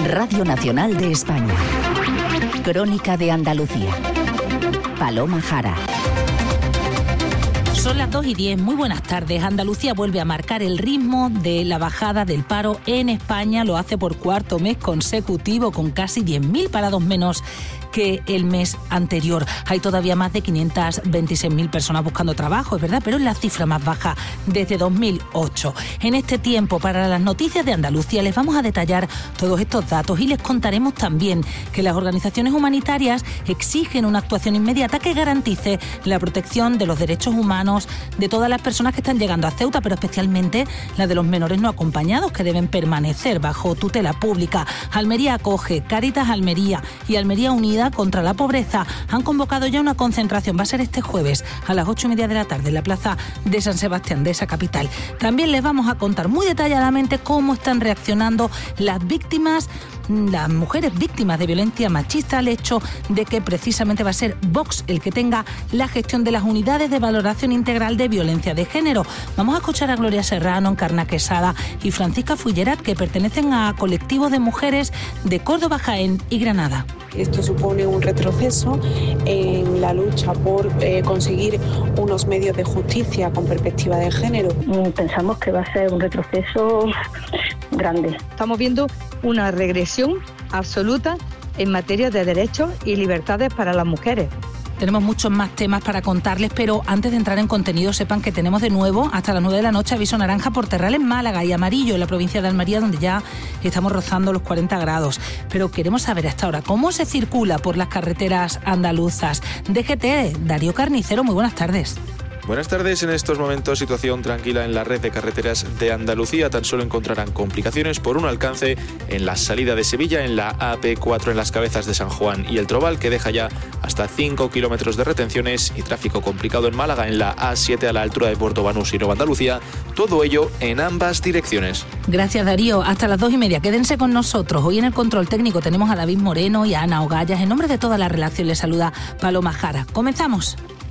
Radio Nacional de España. Crónica de Andalucía. Paloma Jara. Son las 2:10, muy buenas tardes. Andalucía vuelve a marcar el ritmo de la bajada del paro en España. Lo hace por cuarto mes consecutivo, con casi 10.000 parados menos que el mes anterior. Hay todavía más de 526.000 personas buscando trabajo, es verdad, pero es la cifra más baja desde 2008. En este tiempo, para las noticias de Andalucía, les vamos a detallar todos estos datos y les contaremos también que las organizaciones humanitarias exigen una actuación inmediata que garantice la protección de los derechos humanos de todas las personas que están llegando a Ceuta, pero especialmente la de los menores no acompañados, que deben permanecer bajo tutela pública. Almería acoge, Cáritas Almería y Almería Unida contra la Pobreza han convocado ya una concentración. Va a ser este jueves a las 8:30 de la tarde en la plaza de San Sebastián de esa capital. También les vamos a contar muy detalladamente cómo están reaccionando las mujeres víctimas de violencia machista al hecho de que precisamente va a ser Vox el que tenga la gestión de las unidades de valoración integral de violencia de género. Vamos a escuchar a Gloria Serrano, Encarna Quesada y Francisca Fullerat, que pertenecen a colectivos de mujeres de Córdoba, Jaén y Granada. Esto supone un retroceso en la lucha por conseguir unos medios de justicia con perspectiva de género. Pensamos que va a ser un retroceso grande. Estamos viendo una regresión absoluta en materia de derechos y libertades para las mujeres. Tenemos muchos más temas para contarles, pero antes de entrar en contenido, sepan que tenemos de nuevo hasta las 9 de la noche aviso naranja por terral en Málaga y amarillo en la provincia de Almería, donde ya estamos rozando los 40 grados. Pero queremos saber hasta ahora cómo se circula por las carreteras andaluzas. DGT, Darío Carnicero, muy buenas tardes. Buenas tardes. En estos momentos, situación tranquila en la red de carreteras de Andalucía. Tan solo encontrarán complicaciones por un alcance en la salida de Sevilla, en la AP4 en las Cabezas de San Juan y el Trobal, que deja ya hasta 5 kilómetros de retenciones, y tráfico complicado en Málaga en la A7 a la altura de Puerto Banús y Nueva Andalucía. Todo ello en ambas direcciones. Gracias, Darío. Hasta las 2:30. Quédense con nosotros. Hoy en el control técnico tenemos a David Moreno y a Ana Ogallas. En nombre de toda la redacción les saluda Paloma Jara. Comenzamos.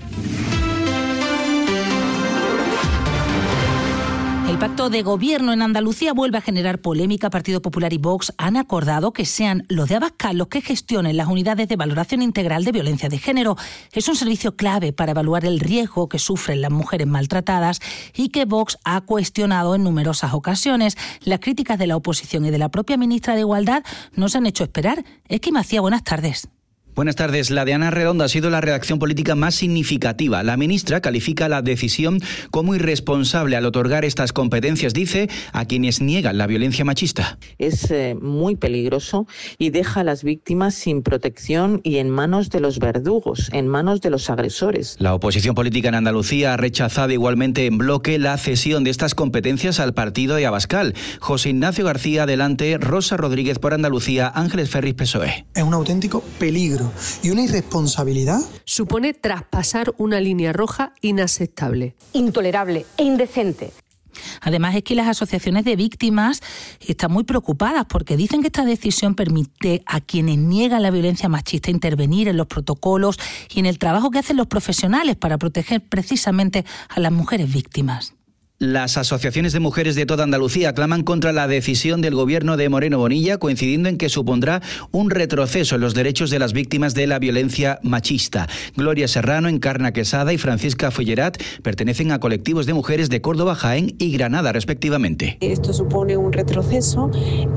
El pacto de gobierno en Andalucía vuelve a generar polémica. Partido Popular y Vox han acordado que sean los de Abascal los que gestionen las unidades de valoración integral de violencia de género. Es un servicio clave para evaluar el riesgo que sufren las mujeres maltratadas y que Vox ha cuestionado en numerosas ocasiones. Las críticas de la oposición y de la propia ministra de Igualdad no se han hecho esperar. Esqui Macía, buenas tardes. Buenas tardes. La de Ana Redondo ha sido la reacción política más significativa. La ministra califica la decisión como irresponsable al otorgar estas competencias, dice, a quienes niegan la violencia machista. Es muy peligroso y deja a las víctimas sin protección y en manos de los verdugos, en manos de los agresores. La oposición política en Andalucía ha rechazado igualmente en bloque la cesión de estas competencias al partido de Abascal. José Ignacio García, Adelante, Rosa Rodríguez por Andalucía, Ángeles Ferris, PSOE. Es un auténtico peligro y una irresponsabilidad. Supone traspasar una línea roja inaceptable, intolerable e indecente. Además, es que las asociaciones de víctimas están muy preocupadas porque dicen que esta decisión permite a quienes niegan la violencia machista intervenir en los protocolos y en el trabajo que hacen los profesionales para proteger precisamente a las mujeres víctimas. Las asociaciones de mujeres de toda Andalucía claman contra la decisión del gobierno de Moreno Bonilla, coincidiendo en que supondrá un retroceso en los derechos de las víctimas de la violencia machista. Gloria Serrano, Encarna Quesada y Francisca Fullerat pertenecen a colectivos de mujeres de Córdoba, Jaén y Granada, respectivamente. Esto supone un retroceso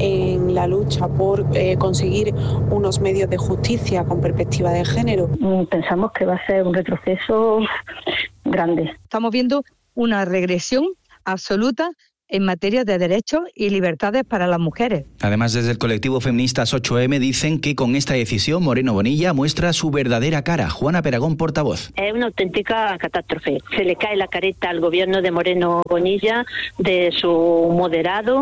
en la lucha por conseguir unos medios de justicia con perspectiva de género. Pensamos que va a ser un retroceso grande. Estamos viendo una regresión absoluta en materia de derechos y libertades para las mujeres. Además, desde el colectivo Feministas 8M dicen que con esta decisión Moreno Bonilla muestra su verdadera cara. Juana Peragón, portavoz. Es una auténtica catástrofe. Se le cae la careta al gobierno de Moreno Bonilla, de su moderado,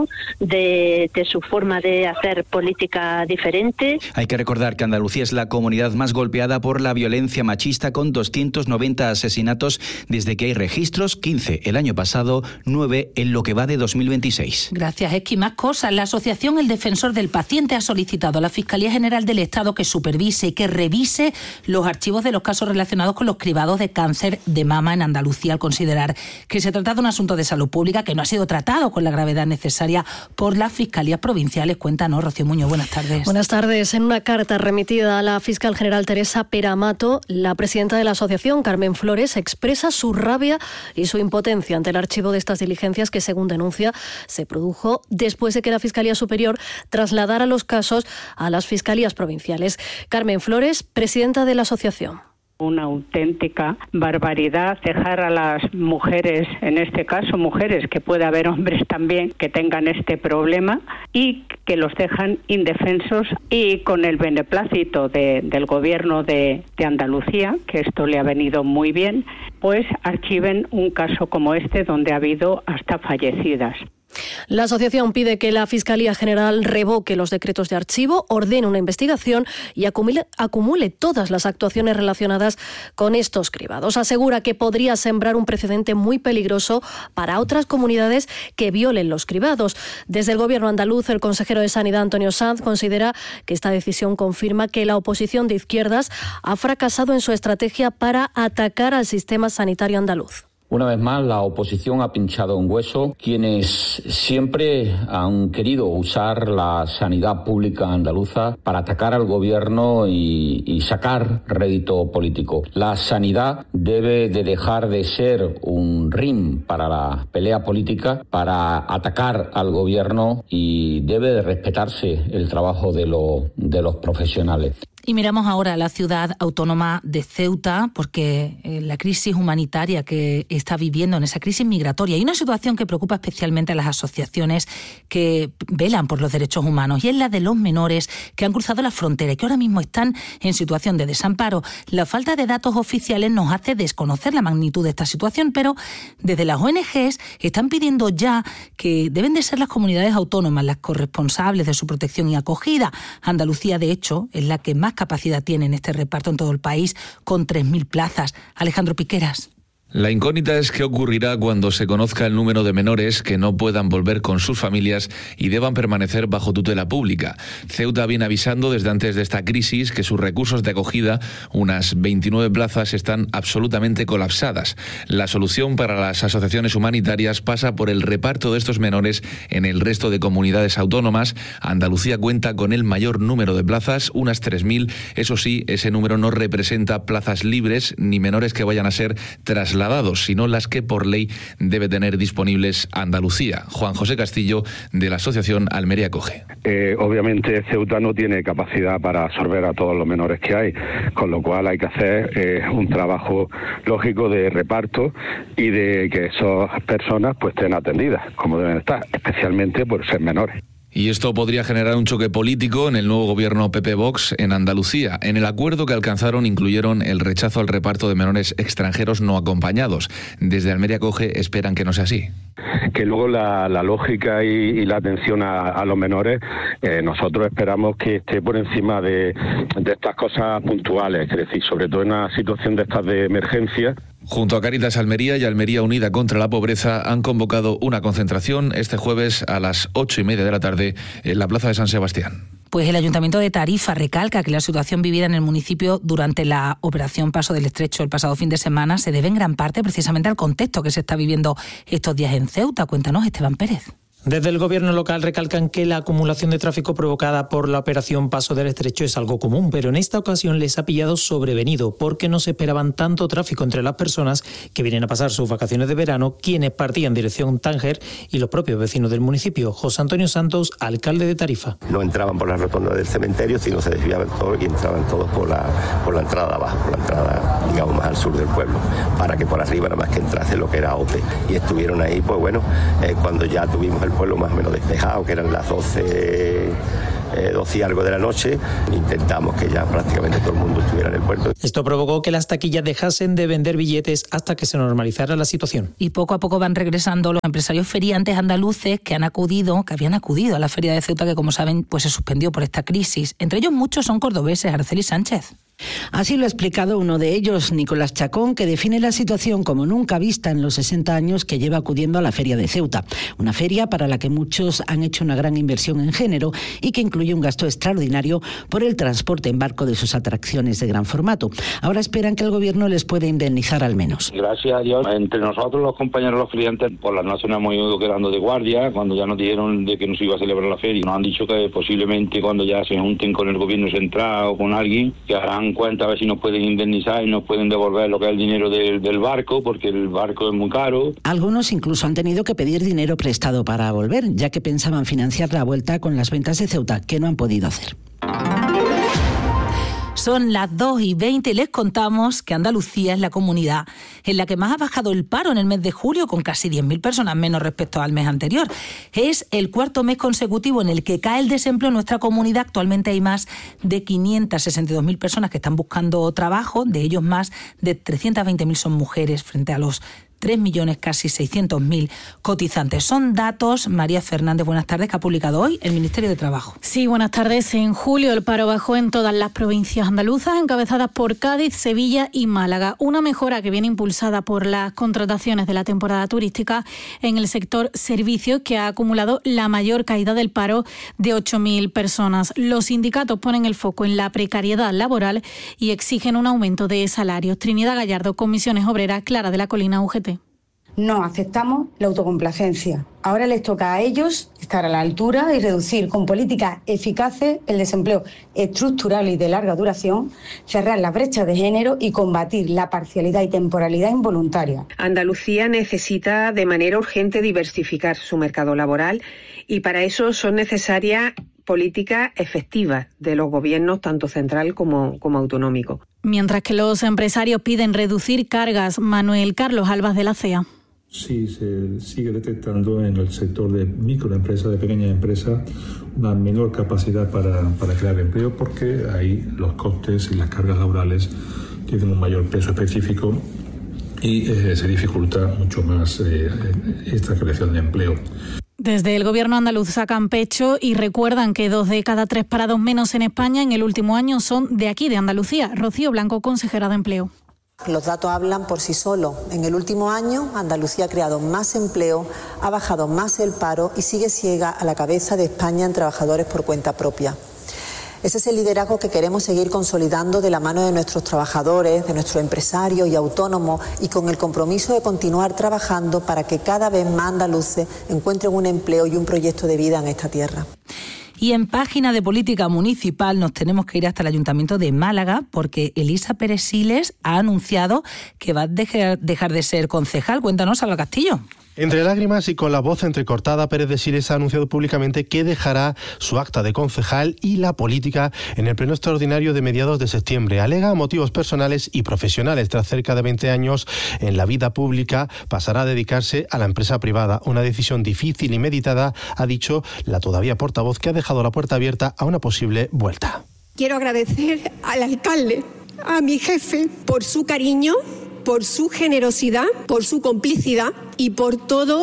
de su forma de hacer política diferente. Hay que recordar que Andalucía es la comunidad más golpeada por la violencia machista, con 290 asesinatos desde que hay registros, 15 el año pasado, 9 en lo que va de de 2026. Gracias, Esqui. Más cosas. La asociación El Defensor del Paciente ha solicitado a la Fiscalía General del Estado que supervise y que revise los archivos de los casos relacionados con los cribados de cáncer de mama en Andalucía, al considerar que se trata de un asunto de salud pública que no ha sido tratado con la gravedad necesaria por las fiscalías provinciales. Cuéntanos, Rocío Muñoz, buenas tardes. Buenas tardes. En una carta remitida a la fiscal general Teresa Peramato, la presidenta de la asociación, Carmen Flores, expresa su rabia y su impotencia ante el archivo de estas diligencias que, según denuncia, se produjo después de que la Fiscalía Superior trasladara los casos a las fiscalías provinciales. Carmen Flores, presidenta de la asociación. Una auténtica barbaridad dejar a las mujeres, en este caso mujeres, que puede haber hombres también que tengan este problema, y que los dejan indefensos, y con el beneplácito del gobierno de Andalucía, que esto le ha venido muy bien, pues archiven un caso como este donde ha habido hasta fallecidas. La asociación pide que la Fiscalía General revoque los decretos de archivo, ordene una investigación y acumule todas las actuaciones relacionadas con estos cribados. Asegura que podría sembrar un precedente muy peligroso para otras comunidades que violen los cribados. Desde el Gobierno andaluz, el consejero de Sanidad, Antonio Sanz, considera que esta decisión confirma que la oposición de izquierdas ha fracasado en su estrategia para atacar al sistema sanitario andaluz. Una vez más, la oposición ha pinchado un hueso. Quienes siempre han querido usar la sanidad pública andaluza para atacar al gobierno y sacar rédito político. La sanidad debe de dejar de ser un ring para la pelea política, para atacar al gobierno, y debe de respetarse el trabajo de los profesionales. Y miramos ahora a la ciudad autónoma de Ceuta, porque la crisis humanitaria que está viviendo, en esa crisis migratoria, hay una situación que preocupa especialmente a las asociaciones que velan por los derechos humanos, y es la de los menores que han cruzado la frontera y que ahora mismo están en situación de desamparo. La falta de datos oficiales nos hace desconocer la magnitud de esta situación, pero desde las ONGs están pidiendo ya que deben de ser las comunidades autónomas las corresponsables de su protección y acogida. Andalucía, de hecho, es la que más capacidad tiene en este reparto en todo el país, con 3.000 plazas. Alejandro Piqueras. La incógnita es qué ocurrirá cuando se conozca el número de menores que no puedan volver con sus familias y deban permanecer bajo tutela pública. Ceuta viene avisando desde antes de esta crisis que sus recursos de acogida, unas 29 plazas, están absolutamente colapsadas. La solución para las asociaciones humanitarias pasa por el reparto de estos menores en el resto de comunidades autónomas. Andalucía cuenta con el mayor número de plazas, unas 3.000. Eso sí, ese número no representa plazas libres ni menores que vayan a ser trasladados, sino las que por ley debe tener disponibles Andalucía. Juan José Castillo, de la asociación Almería Acoge. Obviamente Ceuta no tiene capacidad para absorber a todos los menores que hay, con lo cual hay que hacer un trabajo lógico de reparto y de que esas personas pues estén atendidas como deben estar, especialmente por ser menores. Y esto podría generar un choque político en el nuevo gobierno PP-Vox en Andalucía. En el acuerdo que alcanzaron incluyeron el rechazo al reparto de menores extranjeros no acompañados. Desde Almería Acoge esperan que no sea así. Que luego la lógica y la atención a los menores, nosotros esperamos que esté por encima de estas cosas puntuales, es decir, sobre todo en una situación de estas de emergencia. Junto a Cáritas Almería y Almería Unida contra la Pobreza han convocado una concentración este jueves a las 8:30 de la tarde en la Plaza de San Sebastián. Pues el Ayuntamiento de Tarifa recalca que la situación vivida en el municipio durante la operación Paso del Estrecho el pasado fin de semana se debe en gran parte precisamente al contexto que se está viviendo estos días en Ceuta. Cuéntanos, Esteban Pérez. Desde el gobierno local recalcan que la acumulación de tráfico provocada por la operación Paso del Estrecho es algo común, pero en esta ocasión les ha pillado sobrevenido porque no se esperaban tanto tráfico entre las personas que vienen a pasar sus vacaciones de verano, quienes partían dirección Tánger y los propios vecinos del municipio. José Antonio Santos, alcalde de Tarifa. No entraban por la rotonda del cementerio, sino se desviaban todos y entraban todos por la entrada de abajo, por la entrada, digamos, más al sur del pueblo, para que por arriba nada más que entrase lo que era OPE. Y estuvieron ahí, pues bueno, cuando ya tuvimos el pueblo más o menos despejado, que eran las 12 y algo de la noche, intentamos que ya prácticamente todo el mundo estuviera en el puerto. Esto provocó que las taquillas dejasen de vender billetes hasta que se normalizara la situación. Y poco a poco van regresando los empresarios feriantes andaluces que habían acudido a la feria de Ceuta, que como saben pues se suspendió por esta crisis. Entre ellos muchos son cordobeses. Araceli Sánchez. Así lo ha explicado uno de ellos, Nicolás Chacón, que define la situación como nunca vista en los 60 años que lleva acudiendo a la Feria de Ceuta. Una feria para la que muchos han hecho una gran inversión en género y que incluye un gasto extraordinario por el transporte en barco de sus atracciones de gran formato. Ahora esperan que el gobierno les pueda indemnizar al menos. Gracias a Dios, entre nosotros los compañeros, los clientes, por las noches nos hemos ido quedando de guardia cuando ya nos dijeron de que nos iba a celebrar la feria. Nos han dicho que posiblemente cuando ya se junten con el gobierno central o con alguien, que harán cuenta a ver si nos pueden indemnizar y nos pueden devolver lo que es el dinero del barco, porque el barco es muy caro. Algunos incluso han tenido que pedir dinero prestado para volver, ya que pensaban financiar la vuelta con las ventas de Ceuta, que no han podido hacer. Son las 2:20 y les contamos que Andalucía es la comunidad en la que más ha bajado el paro en el mes de julio, con casi 10.000 personas menos respecto al mes anterior. Es el cuarto mes consecutivo en el que cae el desempleo en nuestra comunidad. Actualmente hay más de 562.000 personas que están buscando trabajo, de ellos más de 320.000 son mujeres frente a los 3.600.000 cotizantes. Son datos, María Fernández, buenas tardes, que ha publicado hoy el Ministerio de Trabajo. Sí, buenas tardes. En julio el paro bajó en todas las provincias andaluzas, encabezadas por Cádiz, Sevilla y Málaga. Una mejora que viene impulsada por las contrataciones de la temporada turística en el sector servicios, que ha acumulado la mayor caída del paro de 8.000 personas. Los sindicatos ponen el foco en la precariedad laboral y exigen un aumento de salarios. Trinidad Gallardo, Comisiones Obreras, Clara de la Colina, UGT. No aceptamos la autocomplacencia. Ahora les toca a ellos estar a la altura y reducir con políticas eficaces el desempleo estructural y de larga duración, cerrar las brechas de género y combatir la parcialidad y temporalidad involuntaria. Andalucía necesita de manera urgente diversificar su mercado laboral y para eso son necesarias políticas efectivas de los gobiernos, tanto central como autonómico. Mientras que los empresarios piden reducir cargas, Manuel Carlos Albas de la CEA. Sí, se sigue detectando en el sector de microempresas, de pequeñas empresas, una menor capacidad para crear empleo, porque ahí los costes y las cargas laborales tienen un mayor peso específico y se dificulta mucho más esta creación de empleo. Desde el gobierno andaluz sacan pecho y recuerdan que 2 de cada 3 parados menos en España en el último año son de aquí, de Andalucía. Rocío Blanco, consejera de Empleo. Los datos hablan por sí solos. En el último año, Andalucía ha creado más empleo, ha bajado más el paro y sigue ciega a la cabeza de España en trabajadores por cuenta propia. Ese es el liderazgo que queremos seguir consolidando de la mano de nuestros trabajadores, de nuestros empresarios y autónomos, y con el compromiso de continuar trabajando para que cada vez más andaluces encuentren un empleo y un proyecto de vida en esta tierra. Y en página de política municipal nos tenemos que ir hasta el Ayuntamiento de Málaga, porque Elisa Pérez Siles ha anunciado que va a dejar de ser concejal. Cuéntanos, Alba Castillo. Entre lágrimas y con la voz entrecortada, Pérez de Siles ha anunciado públicamente que dejará su acta de concejal y la política en el pleno extraordinario de mediados de septiembre. Alega motivos personales y profesionales. Tras cerca de 20 años en la vida pública, pasará a dedicarse a la empresa privada. Una decisión difícil y meditada, ha dicho la todavía portavoz, que ha dejado la puerta abierta a una posible vuelta. Quiero agradecer al alcalde, a mi jefe, por su cariño, por su generosidad, por su complicidad y por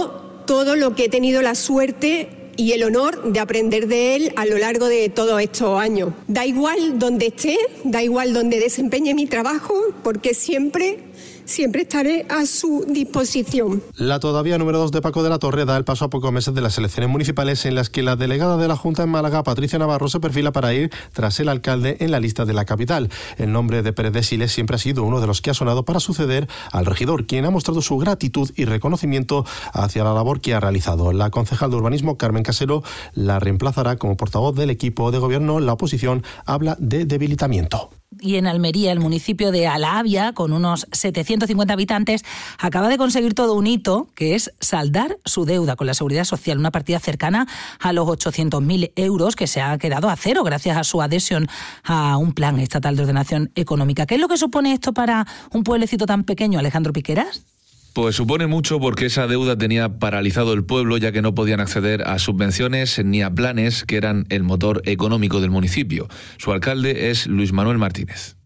todo lo que he tenido la suerte y el honor de aprender de él a lo largo de todos estos años. Da igual donde esté, da igual donde desempeñe mi trabajo, porque siempre estaré a su disposición. La todavía número 2 de Paco de la Torre da el paso a pocos meses de las elecciones municipales, en las que la delegada de la Junta en Málaga, Patricia Navarro, se perfila para ir tras el alcalde en la lista de la capital. El nombre de Pérez de Siles siempre ha sido uno de los que ha sonado para suceder al regidor, quien ha mostrado su gratitud y reconocimiento hacia la labor que ha realizado. La concejal de urbanismo, Carmen Casero, la reemplazará como portavoz del equipo de gobierno. La oposición habla de debilitamiento. Y en Almería, el municipio de Alavia, con unos 750 habitantes, acaba de conseguir todo un hito, que es saldar su deuda con la Seguridad Social, una partida cercana a los 800.000 euros que se ha quedado a cero gracias a su adhesión a un plan estatal de ordenación económica. ¿Qué es lo que supone esto para un pueblecito tan pequeño, Alejandro Piqueras? Pues supone mucho, porque esa deuda tenía paralizado el pueblo, ya que no podían acceder a subvenciones ni a planes que eran el motor económico del municipio. Su alcalde es Luis Manuel Martínez.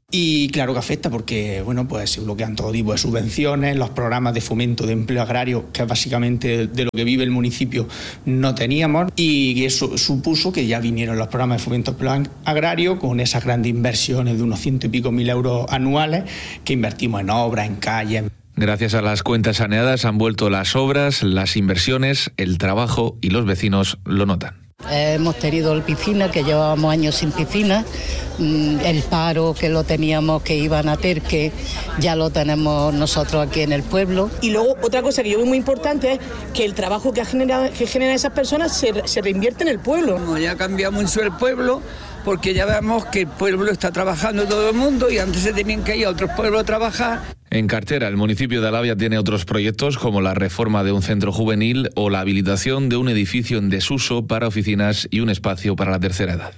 Y claro que afecta porque pues se bloquean todo tipo de subvenciones, los programas de fomento de empleo agrario, que es básicamente de lo que vive el municipio, no teníamos, y eso supuso que ya vinieron los programas de fomento de empleo agrario con esas grandes inversiones de unos 100 y pico mil euros anuales que invertimos en obras, en calles. Gracias a las cuentas saneadas han vuelto las obras, las inversiones, el trabajo y los vecinos lo notan. Hemos tenido piscina, que llevábamos años sin piscina, el paro que lo teníamos, que iban a tener, que ya lo tenemos nosotros aquí en el pueblo. Y luego otra cosa que yo veo muy importante es que el trabajo que generan esas personas se reinvierte en el pueblo. Ya cambia mucho el pueblo, porque ya vemos que el pueblo está trabajando todo el mundo y antes se tenían que ir a otros pueblos a trabajar. En cartera, el municipio de Alavia tiene otros proyectos como la reforma de un centro juvenil o la habilitación de un edificio en desuso para oficinas y un espacio para la tercera edad.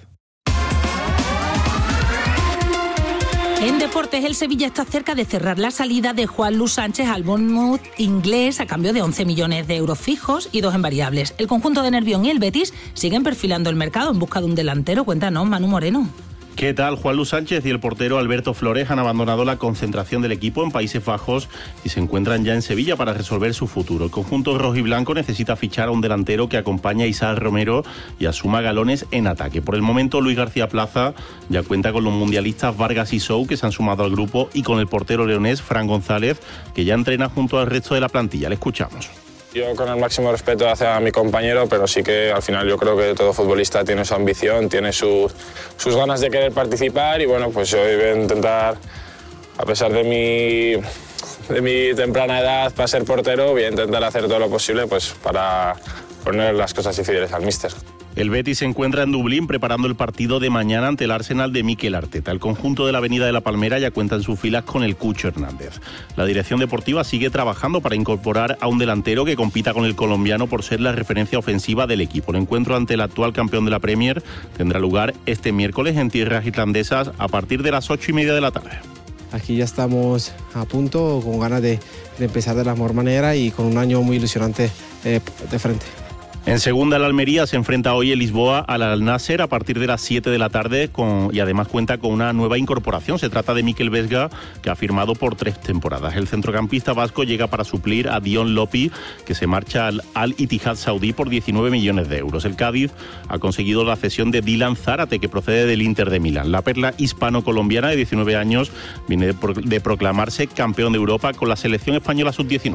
En deportes, el Sevilla está cerca de cerrar la salida de Juan Luis Sánchez al Bournemouth inglés a cambio de 11 millones de euros fijos y 2 en variables. El conjunto de Nervión y el Betis siguen perfilando el mercado en busca de un delantero. Cuéntanos, Manu Moreno. ¿Qué tal? Juan Luis Sánchez y el portero Alberto Flores han abandonado la concentración del equipo en Países Bajos y se encuentran ya en Sevilla para resolver su futuro. El conjunto rojiblanco necesita fichar a un delantero que acompañe a Isaac Romero y asuma galones en ataque. Por el momento, Luis García Plaza ya cuenta con los mundialistas Vargas y Sou, que se han sumado al grupo, y con el portero leonés Fran González, que ya entrena junto al resto de la plantilla. Le escuchamos. Yo con el máximo respeto hacia mi compañero, pero sí que al final yo creo que todo futbolista tiene su ambición, tiene sus ganas de querer participar y bueno, pues yo voy a intentar, a pesar de mi temprana edad para ser portero, voy a intentar hacer todo lo posible pues para poner las cosas difíciles al míster. El Betis se encuentra en Dublín preparando el partido de mañana ante el Arsenal de Mikel Arteta. El conjunto de la Avenida de la Palmera ya cuenta en sus filas con el Cucho Hernández. La dirección deportiva sigue trabajando para incorporar a un delantero que compita con el colombiano por ser la referencia ofensiva del equipo. El encuentro ante el actual campeón de la Premier tendrá lugar este miércoles en tierras irlandesas a partir de las 8:30 de la tarde. Aquí ya estamos a punto, con ganas de empezar de la mejor manera y con un año muy ilusionante de frente. En segunda, el Almería se enfrenta hoy en Lisboa al Al-Nasser a partir de las 7 de la tarde y además cuenta con una nueva incorporación. Se trata de Mikel Vesga, que ha firmado por 3 temporadas. El centrocampista vasco llega para suplir a Dion Lopi, que se marcha al Al-Ittihad saudí por 19 millones de euros. El Cádiz ha conseguido la cesión de Dylan Zárate, que procede del Inter de Milán. La perla hispano-colombiana de 19 años viene de proclamarse campeón de Europa con la selección española sub-19.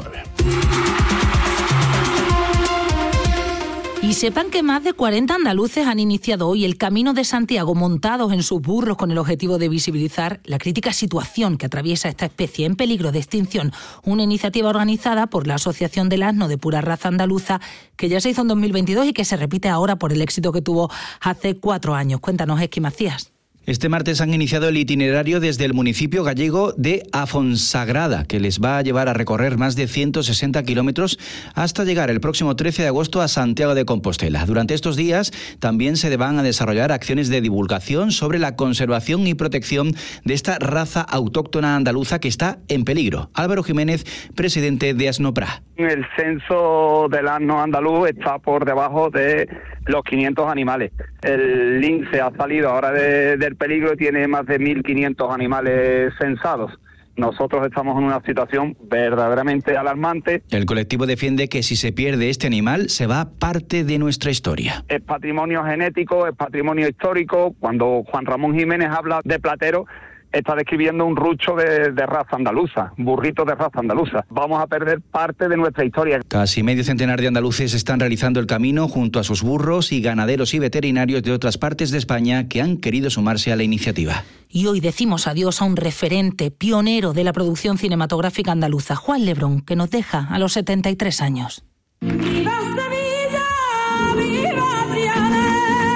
Y sepan que más de 40 andaluces han iniciado hoy el Camino de Santiago montados en sus burros con el objetivo de visibilizar la crítica situación que atraviesa esta especie en peligro de extinción. Una iniciativa organizada por la Asociación del Asno de Pura Raza Andaluza, que ya se hizo en 2022 y que se repite ahora por el éxito que tuvo hace 4 años. Cuéntanos, Esqui Macías. Este martes han iniciado el itinerario desde el municipio gallego de Afonsagrada, que les va a llevar a recorrer más de 160 kilómetros hasta llegar el próximo 13 de agosto a Santiago de Compostela. Durante estos días también se van a desarrollar acciones de divulgación sobre la conservación y protección de esta raza autóctona andaluza que está en peligro. Álvaro Jiménez, presidente de Asnopra. El censo del asno andaluz está por debajo de los 500 animales. El lince ha salido ahora del peligro y tiene más de 1.500 animales censados. Nosotros estamos en una situación verdaderamente alarmante. El colectivo defiende que si se pierde este animal, se va parte de nuestra historia. Es patrimonio genético, es patrimonio histórico. Cuando Juan Ramón Jiménez habla de platero, está describiendo un rucho de raza andaluza, burrito de raza andaluza. Vamos a perder parte de nuestra historia. Casi medio centenar de andaluces están realizando el camino junto a sus burros y ganaderos y veterinarios de otras partes de España que han querido sumarse a la iniciativa. Y hoy decimos adiós a un referente, pionero de la producción cinematográfica andaluza, Juan Lebrón, que nos deja a los 73 años. ¡Viva Sevilla! ¡Viva Triana!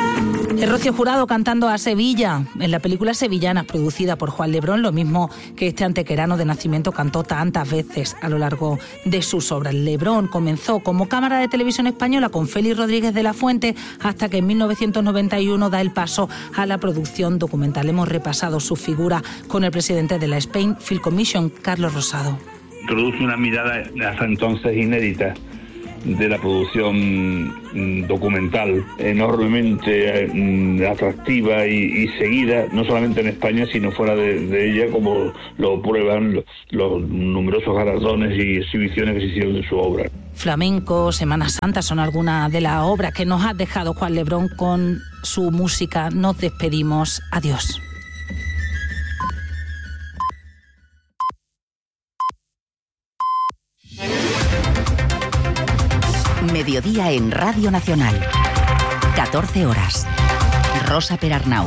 Es Rocío Jurado cantando a Sevilla en la película Sevillanas, producida por Juan Lebrón, lo mismo que este antequerano de nacimiento cantó tantas veces a lo largo de sus obras. Lebrón comenzó como cámara de televisión española con Félix Rodríguez de la Fuente hasta que en 1991 da el paso a la producción documental. Hemos repasado su figura con el presidente de la Spain Film Commission, Carlos Rosado. Introduce una mirada hasta entonces inédita de la producción documental enormemente atractiva y seguida, no solamente en España, sino fuera de ella, como lo prueban los numerosos galardones y exhibiciones que se hicieron de su obra. Flamenco, Semana Santa son algunas de las obras que nos ha dejado Juan Lebrón. Con su música nos despedimos. Adiós. Mediodía en Radio Nacional. 14 horas. Rosa Perarnau.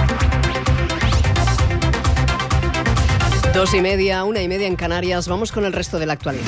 2:30, 1:30 en Canarias. Vamos con el resto de la actualidad.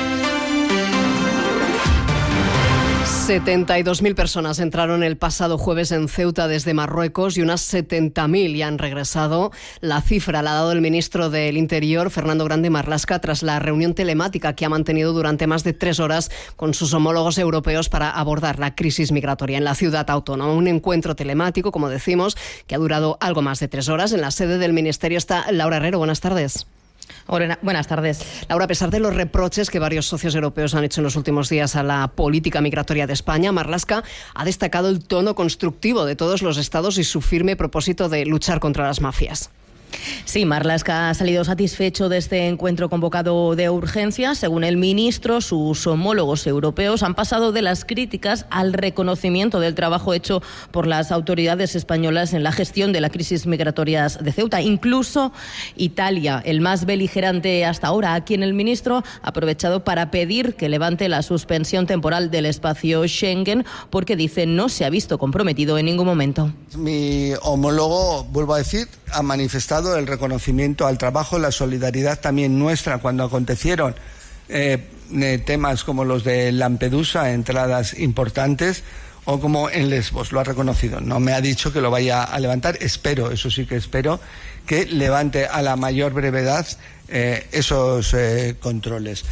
72.000 personas entraron el pasado jueves en Ceuta desde Marruecos y unas 70.000 ya han regresado. La cifra la ha dado el ministro del Interior, Fernando Grande Marlaska, tras la reunión telemática que ha mantenido durante más de 3 horas con sus homólogos europeos para abordar la crisis migratoria en la ciudad autónoma. Un encuentro telemático, como decimos, que ha durado algo más de 3 horas. En la sede del ministerio está Laura Herrero. Buenas tardes. Hola, buenas tardes. Laura, a pesar de los reproches que varios socios europeos han hecho en los últimos días a la política migratoria de España, Marlaska ha destacado el tono constructivo de todos los estados y su firme propósito de luchar contra las mafias. Sí, Marlaska ha salido satisfecho de este encuentro convocado de urgencia. Según el ministro, sus homólogos europeos han pasado de las críticas al reconocimiento del trabajo hecho por las autoridades españolas en la gestión de la crisis migratoria de Ceuta. Incluso Italia, el más beligerante hasta ahora, a quien el ministro ha aprovechado para pedir que levante la suspensión temporal del espacio Schengen, porque dice no se ha visto comprometido en ningún momento. Mi homólogo, vuelvo a decir, ha manifestado el reconocimiento al trabajo, la solidaridad también nuestra cuando acontecieron temas como los de Lampedusa, entradas importantes, o como en Lesbos, lo ha reconocido. No me ha dicho que lo vaya a levantar, espero, eso sí que espero, que levante a la mayor brevedad esos controles.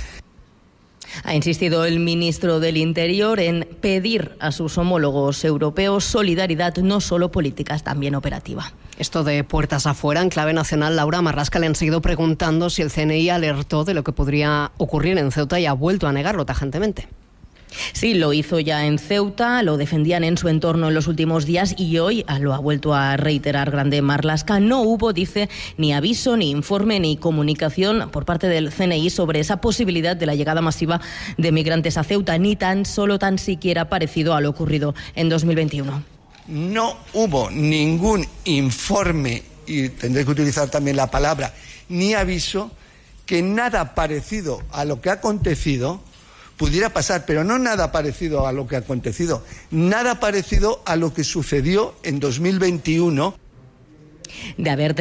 Ha insistido el ministro del Interior en pedir a sus homólogos europeos solidaridad, no solo política, también operativa. Esto de puertas afuera, en clave nacional, Laura, Marlaska le han seguido preguntando si el CNI alertó de lo que podría ocurrir en Ceuta y ha vuelto a negarlo tajantemente. Sí, lo hizo ya en Ceuta, lo defendían en su entorno en los últimos días y hoy lo ha vuelto a reiterar Grande Marlaska. No hubo, dice, ni aviso, ni informe, ni comunicación por parte del CNI sobre esa posibilidad de la llegada masiva de migrantes a Ceuta, ni tan siquiera parecido a lo ocurrido en 2021. No hubo ningún informe, y tendré que utilizar también la palabra, ni aviso, que nada parecido a lo que ha acontecido pudiera pasar, pero no nada parecido a lo que ha acontecido, nada parecido a lo que sucedió en 2021. De haber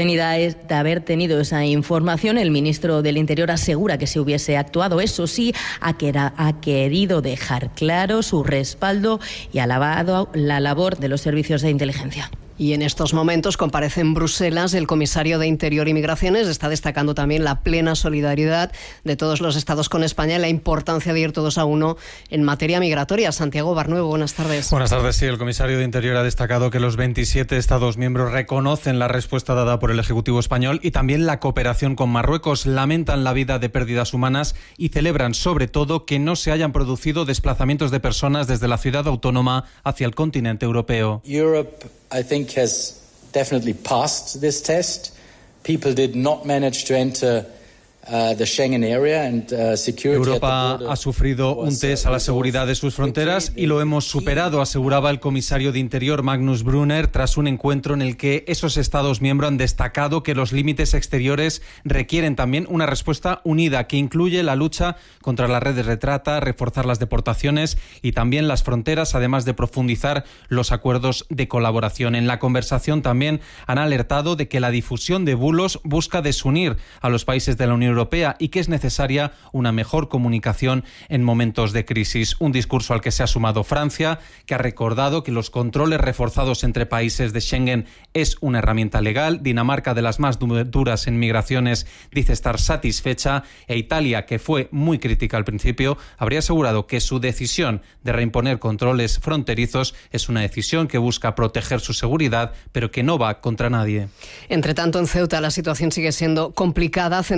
tenido esa información, el ministro del Interior asegura que se hubiese actuado. Eso sí, ha querido dejar claro su respaldo y ha alabado la labor de los servicios de inteligencia. Y en estos momentos comparece en Bruselas el comisario de Interior y Migraciones. Está destacando también la plena solidaridad de todos los estados con España y la importancia de ir todos a uno en materia migratoria. Santiago Barnuevo, buenas tardes. Buenas tardes. Sí, el comisario de Interior ha destacado que los 27 estados miembros reconocen la respuesta dada por el Ejecutivo español y también la cooperación con Marruecos. Lamentan la vida de pérdidas humanas y celebran sobre todo que no se hayan producido desplazamientos de personas desde la ciudad autónoma hacia el continente europeo. I think has definitely passed this test. People did not manage to enter the Schengen area and security. Europa ha sufrido un test a la seguridad de sus fronteras y lo hemos superado, aseguraba el comisario de Interior Magnus Brunner tras un encuentro en el que esos estados miembros han destacado que los límites exteriores requieren también una respuesta unida que incluye la lucha contra las redes de trata, reforzar las deportaciones y también las fronteras, además de profundizar los acuerdos de colaboración. En la conversación también han alertado de que la difusión de bulos busca desunir a los países de la Unión Europea y que es necesaria una mejor comunicación en momentos de crisis. Un discurso al que se ha sumado Francia, que ha recordado que los controles reforzados entre países de Schengen es una herramienta legal. Dinamarca, de las más duras en migraciones, dice estar satisfecha, e Italia, que fue muy crítica al principio, habría asegurado que su decisión de reimponer controles fronterizos es una decisión que busca proteger su seguridad, pero que no va contra nadie. Entre tanto, en Ceuta la situación sigue siendo complicada. Centenares de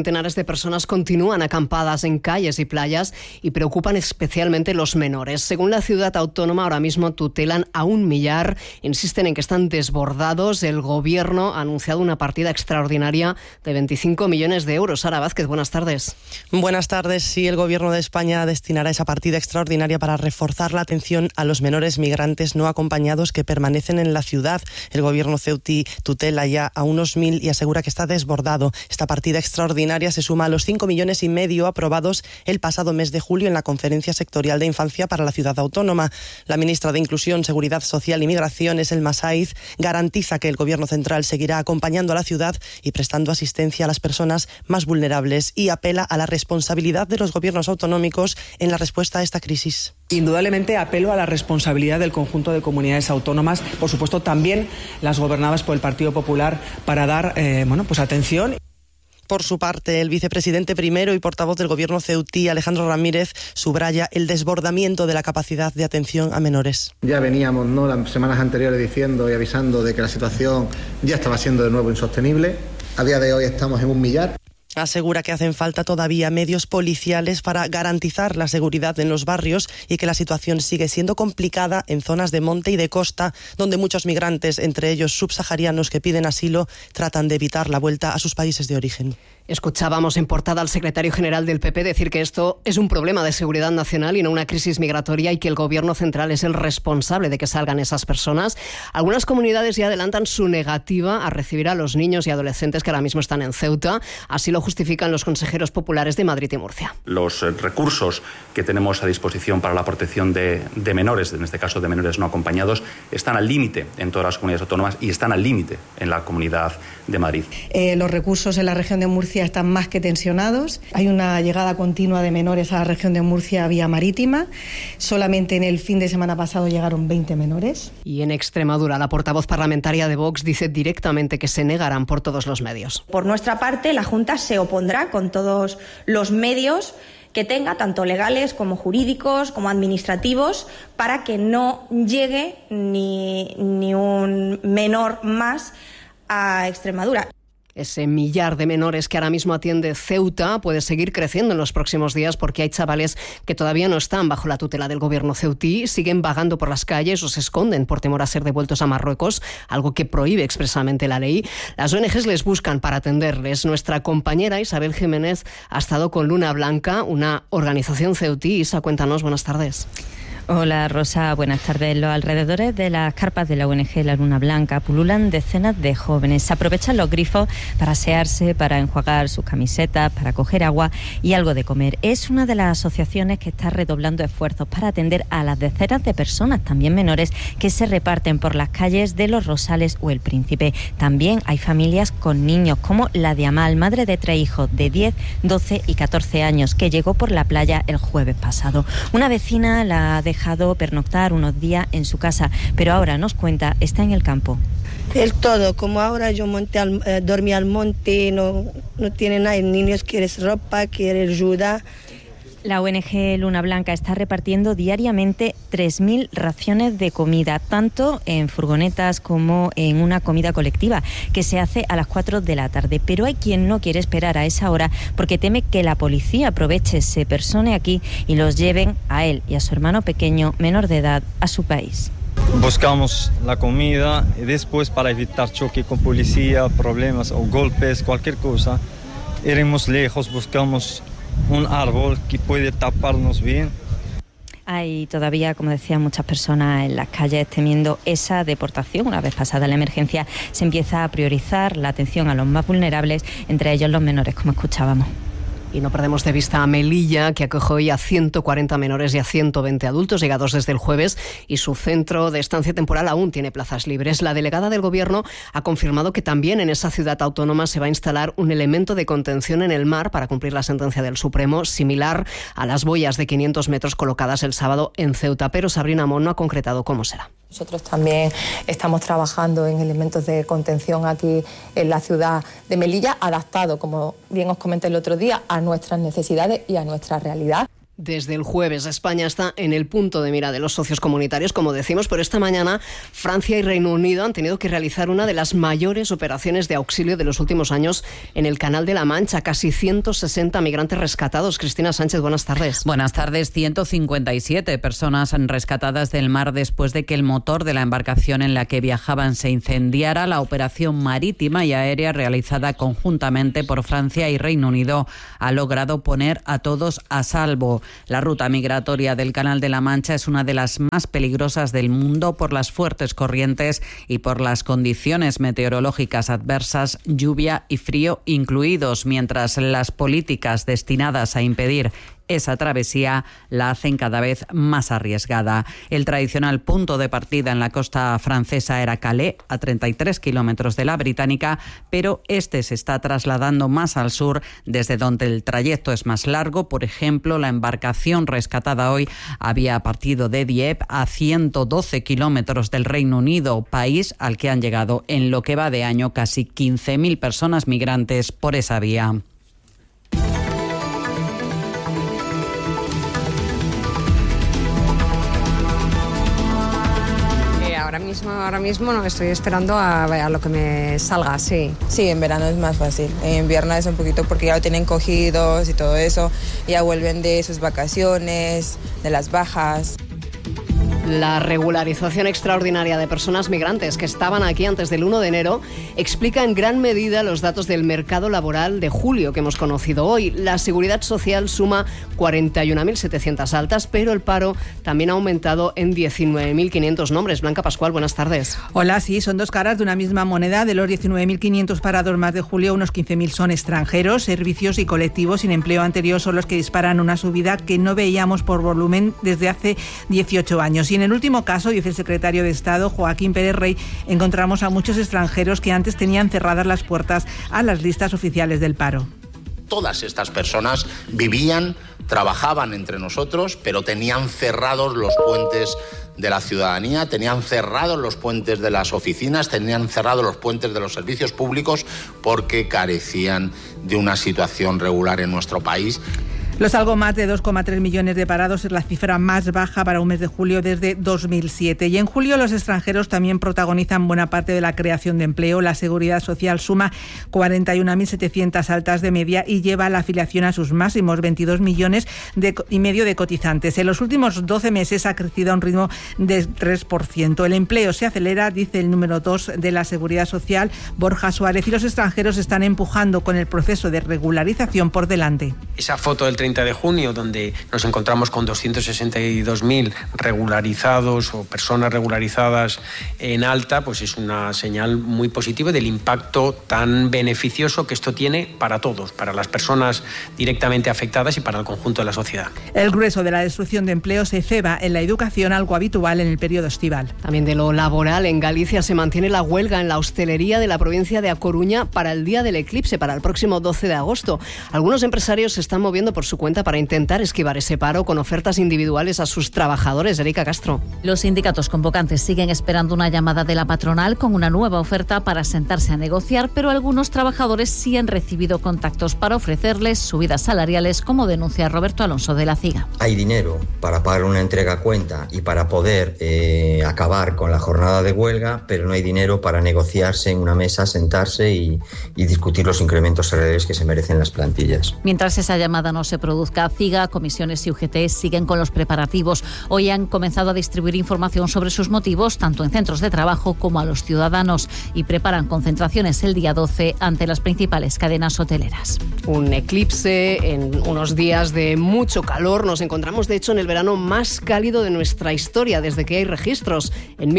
personas continúan acampadas en calles y playas y preocupan especialmente los menores. Según la ciudad autónoma, ahora mismo tutelan a 1 millar. Insisten en que están desbordados. El Gobierno ha anunciado una partida extraordinaria de 25 millones de euros. Sara Vázquez, buenas tardes. Buenas tardes. Sí, el Gobierno de España destinará esa partida extraordinaria para reforzar la atención a los menores migrantes no acompañados que permanecen en la ciudad. El Gobierno ceutí tutela ya a unos 1.000 y asegura que está desbordado. Esta partida extraordinaria se suma a los 5,5 millones aprobados el pasado mes de julio en la Conferencia Sectorial de Infancia para la Ciudad Autónoma. La ministra de Inclusión, Seguridad Social y Migraciones, Elma Saiz, garantiza que el Gobierno central seguirá acompañando a la ciudad y prestando asistencia a las personas más vulnerables y apela a la responsabilidad de los gobiernos autonómicos en la respuesta a esta crisis. Indudablemente apelo a la responsabilidad del conjunto de comunidades autónomas, por supuesto también las gobernadas por el Partido Popular, para dar atención. Por su parte, el vicepresidente primero y portavoz del Gobierno ceutí, Alejandro Ramírez, subraya el desbordamiento de la capacidad de atención a menores. Ya veníamos las semanas anteriores diciendo y avisando de que la situación ya estaba siendo de nuevo insostenible. A día de hoy estamos en 1 millar. Asegura que hacen falta todavía medios policiales para garantizar la seguridad en los barrios y que la situación sigue siendo complicada en zonas de monte y de costa, donde muchos migrantes, entre ellos subsaharianos que piden asilo, tratan de evitar la vuelta a sus países de origen. Escuchábamos en portada al secretario general del PP decir que esto es un problema de seguridad nacional y no una crisis migratoria y que el Gobierno central es el responsable de que salgan esas personas. Algunas comunidades ya adelantan su negativa a recibir a los niños y adolescentes que ahora mismo están en Ceuta. Así lo justifican los consejeros populares de Madrid y Murcia. Los recursos que tenemos a disposición para la protección de menores, en este caso de menores no acompañados, están al límite en todas las comunidades autónomas y están al límite en la Comunidad de Madrid. Los recursos en la región de Murcia están más que tensionados. Hay una llegada continua de menores a la región de Murcia vía marítima. Solamente en el fin de semana pasado llegaron 20 menores. Y en Extremadura, la portavoz parlamentaria de Vox dice directamente que se negarán por todos los medios. Por nuestra parte, la Junta se opondrá con todos los medios que tenga, tanto legales como jurídicos, como administrativos, para que no llegue ni un menor más a Extremadura. Ese millar de menores que ahora mismo atiende Ceuta puede seguir creciendo en los próximos días porque hay chavales que todavía no están bajo la tutela del Gobierno ceutí, siguen vagando por las calles o se esconden por temor a ser devueltos a Marruecos, algo que prohíbe expresamente la ley. Las ONGs les buscan para atenderles. Nuestra compañera Isabel Jiménez ha estado con Luna Blanca, una organización ceutí. Isa, cuéntanos, buenas tardes. Hola Rosa, buenas tardes. Los alrededores de las carpas de la ONG La Luna Blanca pululan decenas de jóvenes. Aprovechan los grifos para asearse, para enjuagar sus camisetas, para coger agua y algo de comer. Es una de las asociaciones que está redoblando esfuerzos para atender a las decenas de personas, también menores, que se reparten por las calles de Los Rosales o El Príncipe. También hay familias con niños, como la de Amal, madre de 3 hijos de 10, 12 y 14 años, que llegó por la playa el jueves pasado. Una vecina la ha dejado pernoctar unos días en su casa, pero ahora nos cuenta, está en el campo. El todo, como ahora yo dormí al monte, no tiene nada, el niño quiere ropa, quiere ayuda. La ONG Luna Blanca está repartiendo diariamente 3.000 raciones de comida, tanto en furgonetas como en una comida colectiva que se hace a las 4 de la tarde. Pero hay quien no quiere esperar a esa hora porque teme que la policía aproveche, se persone aquí y los lleven a él y a su hermano pequeño, menor de edad, a su país. Buscamos la comida y después, para evitar choque con policía, problemas o golpes, cualquier cosa, iremos lejos, buscamos un árbol que puede taparnos bien. Hay todavía, como decía, muchas personas en las calles temiendo esa deportación. Una vez pasada la emergencia, se empieza a priorizar la atención a los más vulnerables, entre ellos los menores, como escuchábamos. Y no perdemos de vista a Melilla, que acoge hoy a 140 menores y a 120 adultos llegados desde el jueves, y su centro de estancia temporal aún tiene plazas libres. La delegada del Gobierno ha confirmado que también en esa ciudad autónoma se va a instalar un elemento de contención en el mar para cumplir la sentencia del Supremo, similar a las boyas de 500 metros colocadas el sábado en Ceuta. Pero Sabrina Mon no ha concretado cómo será. Nosotros también estamos trabajando en elementos de contención aquí en la ciudad de Melilla, adaptado, como bien os comenté el otro día, a nuestras necesidades y a nuestra realidad. desde el jueves. España está en el punto de mira de los socios comunitarios, como decimos, pero esta mañana Francia y Reino Unido han tenido que realizar una de las mayores operaciones de auxilio de los últimos años en el Canal de la Mancha. Casi 160 migrantes rescatados. Cristina Sánchez, buenas tardes. Buenas tardes. 157 personas rescatadas del mar después de que el motor de la embarcación en la que viajaban se incendiara. La operación marítima y aérea realizada conjuntamente por Francia y Reino Unido ha logrado poner a todos a salvo. La ruta migratoria del Canal de la Mancha es una de las más peligrosas del mundo por las fuertes corrientes y por las condiciones meteorológicas adversas, lluvia y frío incluidos, mientras las políticas destinadas a impedir esa travesía la hacen cada vez más arriesgada. El tradicional punto de partida en la costa francesa era Calais, a 33 kilómetros de la británica, pero este se está trasladando más al sur, desde donde el trayecto es más largo. Por ejemplo, la embarcación rescatada hoy había partido de Dieppe, a 112 kilómetros del Reino Unido, país al que han llegado en lo que va de año casi 15.000 personas migrantes por esa vía. Ahora mismo no, estoy esperando a lo que me salga, sí. Sí, en verano es más fácil. En invierno es un poquito porque ya lo tienen cogidos y todo eso. Ya vuelven de sus vacaciones, de las bajas. La regularización extraordinaria de personas migrantes que estaban aquí antes del 1 de enero explica en gran medida los datos del mercado laboral de julio que hemos conocido hoy. La Seguridad Social suma 41.700 altas, pero el paro también ha aumentado en 19.500 nombres. Blanca Pascual, buenas tardes. Hola, sí, son dos caras de una misma moneda. De los 19.500 parados más de julio, unos 15.000 son extranjeros. Servicios y colectivos sin empleo anterior son los que disparan una subida que no veíamos por volumen desde hace 18 años. Y en el último caso, dice el secretario de Estado, Joaquín Pérez Rey, encontramos a muchos extranjeros que antes tenían cerradas las puertas a las listas oficiales del paro. Todas estas personas vivían, trabajaban entre nosotros, pero tenían cerrados los puentes de la ciudadanía, tenían cerrados los puentes de las oficinas, tenían cerrados los puentes de los servicios públicos porque carecían de una situación regular en nuestro país. Los algo más de 2,3 millones de parados es la cifra más baja para un mes de julio desde 2007. Y en julio los extranjeros también protagonizan buena parte de la creación de empleo. La Seguridad Social suma 41.700 altas de media y lleva la afiliación a sus máximos, 22 millones y medio de cotizantes. En los últimos 12 meses ha crecido a un ritmo de 3%. El empleo se acelera, dice el número 2 de la Seguridad Social, Borja Suárez, y los extranjeros están empujando con el proceso de regularización por delante. Esa foto del 30 de junio, donde nos encontramos con 262.000 regularizados o personas regularizadas en alta, pues es una señal muy positiva del impacto tan beneficioso que esto tiene para todos, para las personas directamente afectadas y para el conjunto de la sociedad. El grueso de la destrucción de empleo se ceba en la educación, algo habitual en el periodo estival. También de lo laboral, en Galicia se mantiene la huelga en la hostelería de la provincia de A Coruña para el día del eclipse, para el próximo 12 de agosto. Algunos empresarios se están moviendo por su cuenta para intentar esquivar ese paro con ofertas individuales a sus trabajadores. Erika Castro. Los sindicatos convocantes siguen esperando una llamada de la patronal con una nueva oferta para sentarse a negociar, pero algunos trabajadores sí han recibido contactos para ofrecerles subidas salariales, como denuncia Roberto Alonso de la CIGA. Hay dinero para pagar una entrega a cuenta y para poder acabar con la jornada de huelga, pero no hay dinero para negociarse en una mesa, sentarse y discutir los incrementos salariales que se merecen las plantillas. Mientras esa llamada no se produzca, CIGA, comisiones y UGT siguen con los preparativos. Hoy han comenzado a distribuir información sobre sus motivos, tanto en centros de trabajo como a los ciudadanos, y preparan concentraciones el día 12 ante las principales cadenas hoteleras. Un eclipse en unos días de mucho calor. Nos encontramos, de hecho, en el verano más cálido de nuestra historia, desde que hay registros, en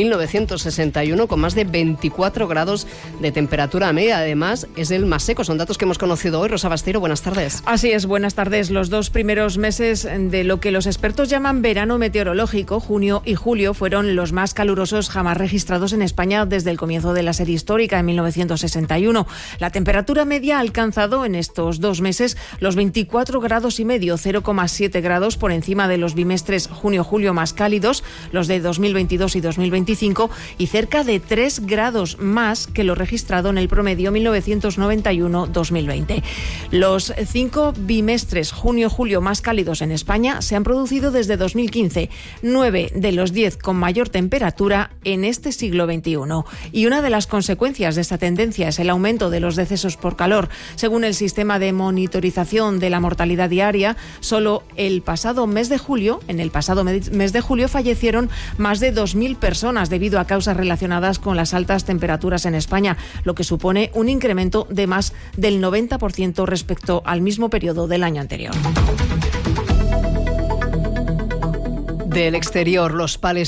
1961, con más de 24 grados de temperatura media. Además, es el más seco. Son datos que hemos conocido hoy. Rosa Basteiro, buenas tardes. Así es, buenas tardes. Los dos primeros meses de lo que los expertos llaman verano meteorológico, junio y julio, fueron los más calurosos jamás registrados en España desde el comienzo de la serie histórica en 1961. La temperatura media ha alcanzado en estos 2 meses los 24 grados y medio, 0,7 grados por encima de los bimestres junio-julio más cálidos, los de 2022 y 2025, y cerca de 3 grados más que lo registrado en el promedio 1991-2020. Los 5 bimestres junio y julio más cálidos en España se han producido desde 2015, 9 de los 10 con mayor temperatura en este siglo XXI. Y una de las consecuencias de esta tendencia es el aumento de los decesos por calor. Según el sistema de monitorización de la mortalidad diaria, solo en el pasado mes de julio fallecieron más de 2.000 personas debido a causas relacionadas con las altas temperaturas en España, lo que supone un incremento de más del 90% respecto al mismo periodo del año anterior. Del exterior, los palestinos